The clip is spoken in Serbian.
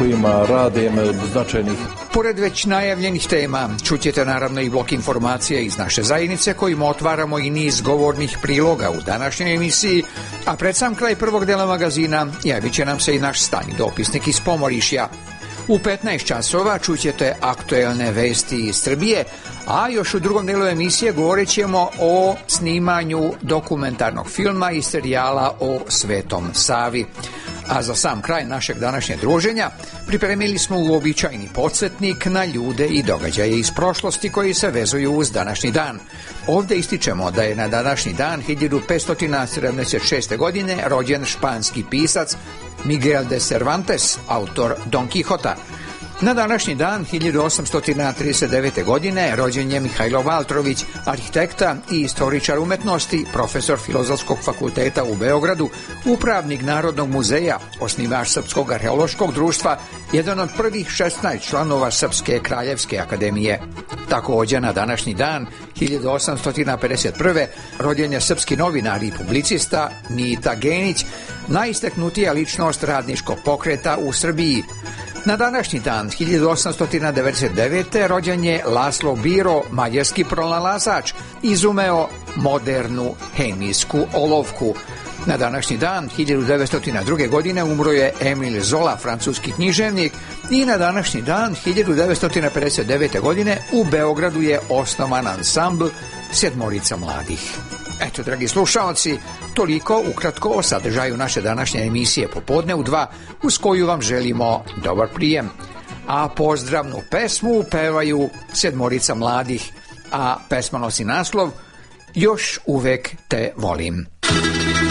kojima radim značajnih. Pored već najavljenih tema, čućete naravno i blok informacija iz naše zajednice kojima otvaramo i niz govornih priloga u današnjoj emisiji, a pred sam kraj prvog dela magazina javit će nam se i naš stani dopisnik iz Pomorišja. U 15 časova čućete aktuelne vesti iz Srbije, a još u drugom delu emisije govorit ćemo o snimanju dokumentarnog filma i serijala o Svetom Savi. A za sam kraj našeg današnjeg druženja pripremili smo uobičajeni podsjetnik na ljude i događaje iz prošlosti koji se vezuju uz današnji dan. Ovdje ističemo da je na današnji dan 1576. godine rođen španski pisac Miguel de Cervantes, autor Don Quixota. Na današnji dan 1839. godine rođen je Mihajlo Valtrović, arhitekta i istoričar umetnosti, profesor Filozofskog fakulteta u Beogradu, upravnik Narodnog muzeja, osnivač Srpskog arheološkog društva, jedan od prvih 16 članova Srpske kraljevske akademije. Također na današnji dan 1851. rođen je srpski novinar i publicista Mita Genić, najistaknutija ličnost radničkog pokreta u Srbiji. Na današnji dan 1899. rođen je Laslo Biro, mađarski pronalazač, izumeo modernu hemijsku olovku. Na današnji dan 1902. godine umro je Emil Zola, francuski književnik, i na današnji dan 1959. godine u Beogradu je osnovan ansambl Sedmorica mladih. Eto, dragi slušalci, toliko ukratko o sadržaju naše današnje emisije Popodne u 2, uz koju vam želimo dobar prijem. A pozdravnu pesmu pevaju Sedmorica mladih, a pesma nosi naslov Još uvek te volim.